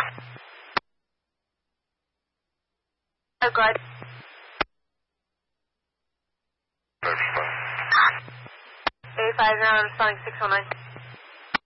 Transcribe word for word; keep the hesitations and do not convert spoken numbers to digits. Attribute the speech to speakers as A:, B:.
A: Oh, God.
B: That's fine.
A: eighty-five now, responding six one nine.